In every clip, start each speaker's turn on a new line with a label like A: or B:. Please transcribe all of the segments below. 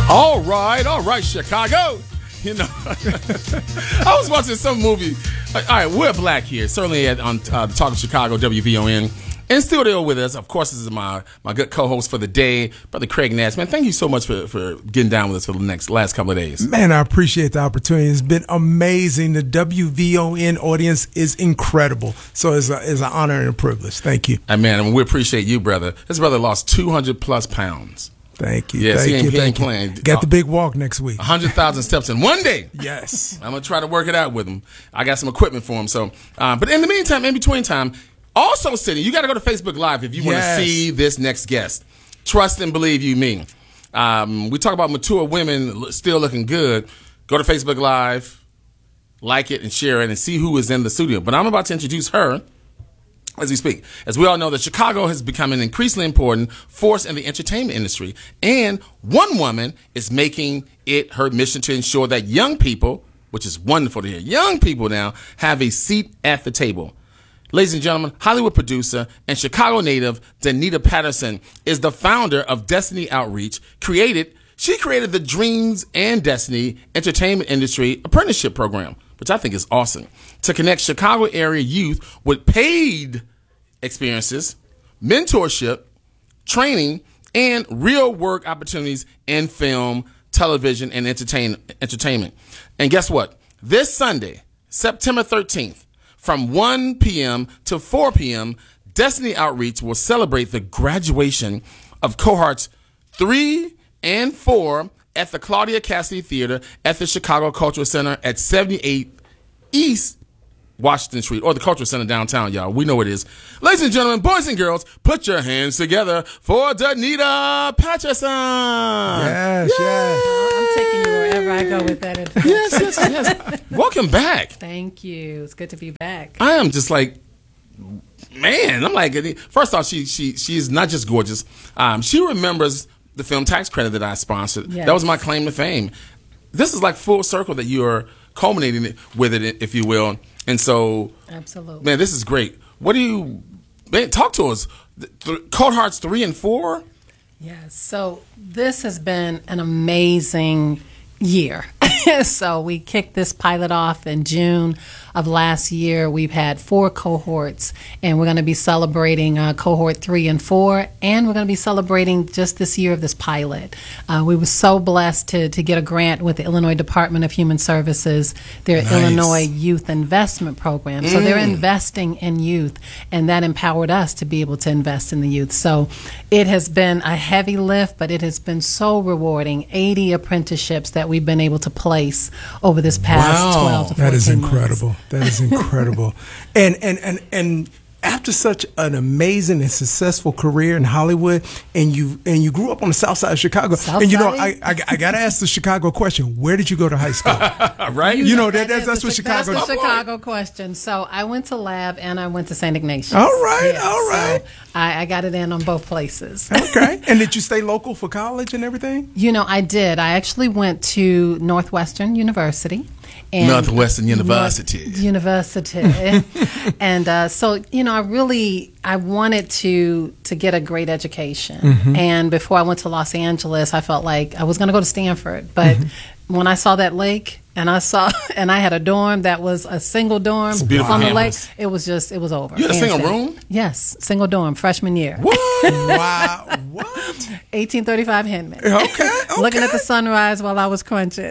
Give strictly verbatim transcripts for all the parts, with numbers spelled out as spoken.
A: All right, all right, Chicago. You know, I was watching some movie. All right, we're black here, certainly at, on uh, Talk of Chicago, W V O N. In studio with us, of course, this is my, my good co-host for the day, Brother Craig Nash. Man, thank you so much for, for getting down with us for the next last couple of days.
B: Man, I appreciate the opportunity. It's been amazing. The W V O N audience is incredible. So it's, a, it's an honor and a privilege. Thank you.
A: And man, we appreciate you, brother. This brother lost two hundred plus pounds.
B: Thank you.
A: Yes,
B: thank
A: he ain't,
B: you,
A: he ain't
B: thank
A: playing.
B: You. Got the big walk next week.
A: one hundred thousand steps in one day.
B: Yes.
A: I'm going to try to work it out with him. I got some equipment for him. So, uh, but in the meantime, in between time, also sitting, you got to go to Facebook Live if you want to
B: Yes.
A: see this next guest. Trust and believe you me. Um, we talk about mature women still looking good. Go to Facebook Live, like it and share it, and see who is in the studio. But I'm about to introduce her as we speak. As we all know, that Chicago has become an increasingly important force in the entertainment industry. And one woman is making it her mission to ensure that young people, which is wonderful to hear, young people now have a seat at the table. Ladies and gentlemen, Hollywood producer and Chicago native Danita Patterson is the founder of Destiny Outreach. Created, she created the Dreams and Destiny Entertainment Industry Apprenticeship Program, which I think is awesome, to connect Chicago area youth with paid experiences, mentorship, training, and real work opportunities in film, television, and entertain, entertainment. And guess what? This Sunday, September thirteenth, from one p.m. to four p.m., Destiny Outreach will celebrate the graduation of cohorts three and four at the Claudia Cassidy Theater at the Chicago Cultural Center at seventy-eight East Washington Street, or the Cultural Center downtown, y'all. We know it is. Ladies and gentlemen, boys and girls, put your hands together for Danita Patterson.
B: Yes, yes.
C: I'm taking you wherever I go with that.
A: Yes, yes, yes. Welcome back.
C: Thank you. It's good to be back.
A: I am just like, man, I'm like, first off, she she she's not just gorgeous. Um, she remembers the film tax credit that I sponsored.
C: Yes.
A: That was my claim to fame. This is like full circle that you're culminating it with it, if you will. And so,
C: Absolutely.
A: man, this is great. What do you, man, talk to us. Th- cohorts three and four?
C: Yes. So this has been an amazing year. So we kicked this pilot off in June of last year. We've had four cohorts, and we're going to be celebrating uh, cohort three and four, and we're going to be celebrating just this year of this pilot. Uh, we were so blessed to to get a grant with the Illinois Department of Human Services, their
A: Nice.
C: Illinois Youth Investment Program. So
A: Mm.
C: they're investing in youth, and that empowered us to be able to invest in the youth. So it has been a heavy lift, but it has been so rewarding. eighty apprenticeships that we've been able to place over this past
A: Wow.
C: twelve to fourteen
B: That is
C: months.
B: incredible. That is incredible. and, and, and, and after such an amazing and successful career in Hollywood, and you and you grew up on the south side of Chicago,
C: South
B: and you know,
C: side?
B: I, I, I got to ask the Chicago question, where did you go to high school?
A: Right?
B: You know, that-
C: That
B: that's-
C: is
B: that's
C: the
B: what
C: Chi-
B: Chicago-
C: That's the Chicago question. So I went to Lab and I went to Saint Ignatius.
B: All right,
C: Yes,
B: all right.
C: So I, I got it in on both places.
B: Okay. And did you stay local for college and everything?
C: You know, I did. I actually went to Northwestern University. And
A: Northwestern University.
C: North University. And uh, so, you know, I really, I wanted to to get a great education.
B: Mm-hmm.
C: And before I went to Los Angeles, I felt like I was going to go to Stanford. But
B: Mm-hmm.
C: when I saw that lake, and I saw, and I had a dorm that was a single dorm
A: It's a beautiful
C: on the lake,
A: campus.
C: it was just, it was over.
A: You had a
C: Hands
A: single
C: down.
A: room?
C: Yes, single dorm, freshman year.
B: Wow. What?
C: eighteen thirty-five Hinman.
B: Okay.
C: Looking at
B: okay.
C: the sunrise while I was crunching.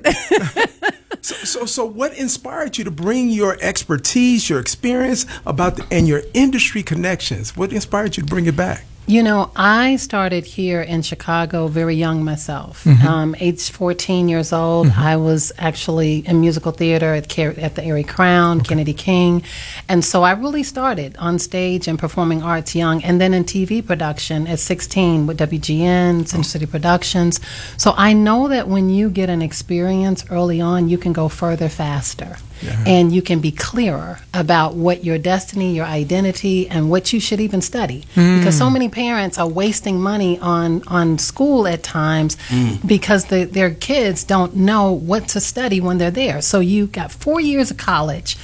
B: So, so, so, what inspired you to bring your expertise, your experience about, the, and your industry connections? What inspired you to bring it back?
C: You know, I started here in Chicago very young myself.
B: Mm-hmm.
C: Um, age fourteen years old, I was actually in musical theater at, Car- at the Erie Crown, Kennedy King. And so I really started on stage and performing arts young, and then in T V production at sixteen with W G N, Central City Productions. So I know that when you get an experience early on, you can go further faster.
B: Yeah.
C: And you can be clearer about what your destiny, your identity, and what you should even study.
B: Mm.
C: Because so many parents are wasting money on, on school at times
B: Mm.
C: because the, their kids don't know what to study when they're there. So you got four years of college,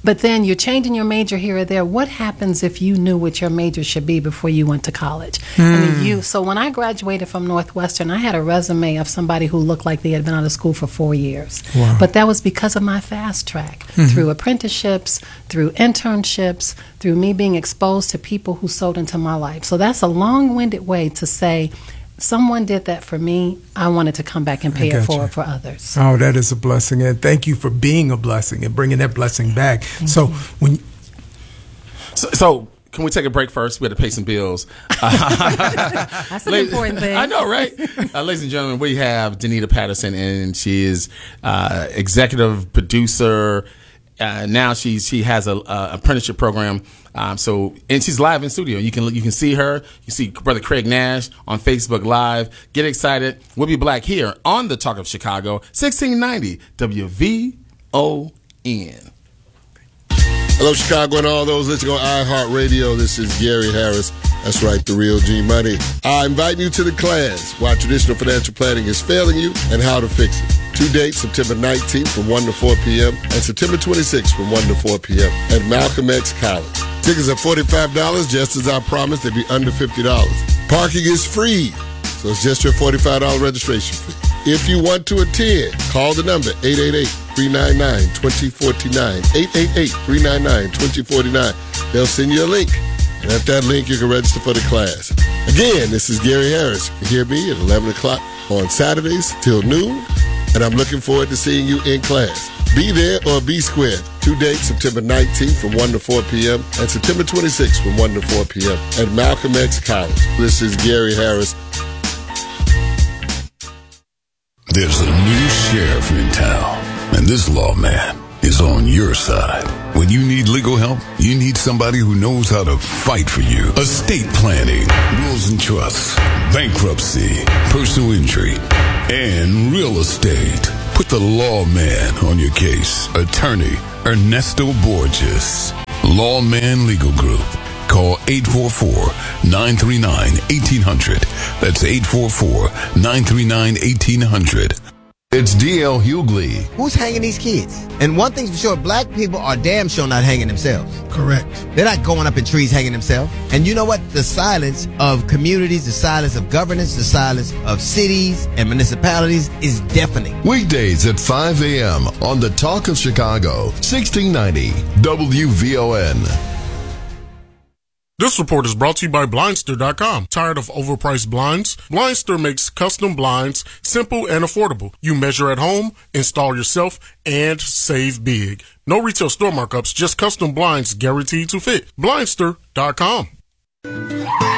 C: But then you're changing your major here or there. What happens if you knew what your major should be before you went to college? Mm. I mean, you. So when I graduated from Northwestern, I had a resume of somebody who looked like they had been out of school for four years.
B: Wow.
C: But that was because of my fast track, mm-hmm. through apprenticeships, through internships, through me being exposed to people who sold into my life. So that's a long-winded way to say, someone did that for me. I wanted to come back and pay it forward for others.
B: Oh, that is a blessing, and thank you for being a blessing and bringing that blessing back. Thank so, you. when you-
A: so, so, can we take a break first? We had to pay some bills.
C: That's an important thing.
A: I know, right? Uh, ladies and gentlemen, we have Danita Patterson, and she is uh, executive producer. Uh, now she's she has a, a apprenticeship program. Um, so and she's live in studio. You can you can see her. You see Brother Craig Nash on Facebook Live. Get excited. We'll be black here on the Talk of Chicago, sixteen ninety W V O N.
D: Hello, Chicago, and all those listening on iHeartRadio. This is Gary Harris. That's right, the real G Money. I invite you to the class, Why Traditional Financial Planning is Failing You and How to Fix it. Two dates, September nineteenth from one to four p.m. and September twenty-sixth from one to four p.m. at Malcolm X College. Tickets are forty-five dollars, just as I promised, they'd be under fifty dollars. Parking is free, so it's just your forty-five dollars registration fee. If you want to attend, call the number eight eight eight, three nine nine, two zero four nine, eight eight eight, three nine nine, two zero four nine. They'll send you a link, and at that link, you can register for the class. Again, this is Gary Harris. You hear me at eleven o'clock on Saturdays till noon, and I'm looking forward to seeing you in class. Be there or be square. Two dates, September nineteenth from one to four p.m. and September twenty-sixth from one to four p.m. at Malcolm X College. This is Gary Harris.
E: There's a new sheriff in town, and this lawman is on your side. When you need legal help, you need somebody who knows how to fight for you. Estate planning, wills and trusts, bankruptcy, personal injury, and real estate. Put the lawman on your case. Attorney Ernesto Borges. Lawman Legal Group. Call eight four four, nine three nine, one eight zero zero. That's eight four four, nine three nine, one eight zero zero. It's D L Hughley.
F: Who's hanging these kids? And one thing's for sure, black people are damn sure not hanging themselves.
B: Correct.
F: They're not going up in trees hanging themselves. And you know what? The silence of communities, the silence of governance, the silence of cities and municipalities is deafening.
E: Weekdays at five a.m. on the Talk of Chicago, sixteen ninety W V O N.
G: This report is brought to you by Blindster dot com. Tired of overpriced blinds? Blindster makes custom blinds simple and affordable. You measure at home, install yourself, and save big. No retail store markups, just custom blinds guaranteed to fit. Blindster dot com.
H: W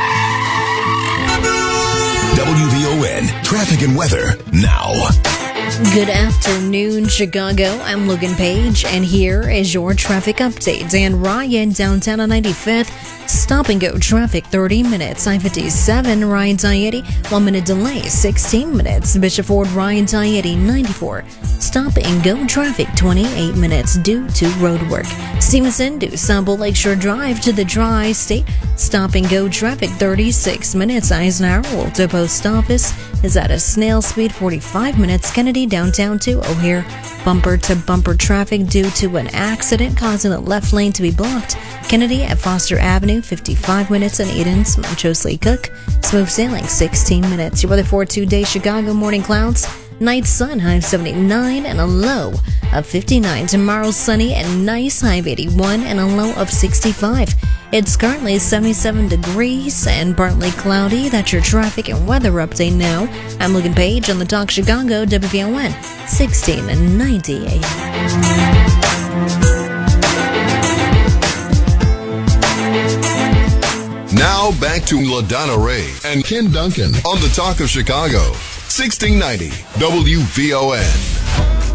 H: V O N Traffic and Weather now.
I: Good afternoon, Chicago. I'm Logan Page, and here is your traffic update. Dan Ryan, downtown on ninety-fifth. Stop and go traffic, thirty minutes. I fifty-seven, Ryan eighty, one minute delay, sixteen minutes. Bishop Ford, Ryan eighty, ninety-four. Stop and go traffic, twenty-eight minutes due to road work. Stevenson to Sample Lakeshore Drive to the Tri-State. Stop and go traffic, thirty-six minutes. Eisenhower to Post Office is at a snail speed, forty-five minutes. Kennedy downtown to O'Hare. Bumper to bumper traffic due to an accident causing the left lane to be blocked. Kennedy at Foster Avenue, fifty-five minutes, and Eden's Montrose Lee Cook. Smooth sailing, sixteen minutes. Your weather for two-day Chicago morning clouds. Night sun, high of seventy-nine and a low of fifty-nine. Tomorrow sunny and nice, high of eighty-one and a low of sixty-five. It's currently seventy-seven degrees and partly cloudy. That's your traffic and weather update now. I'm Logan Page on the Talk Chicago W V O N sixteen ninety-eight.
E: Now back to LaDonna Ray and Ken Duncan on the Talk of Chicago, sixteen ninety W V O N.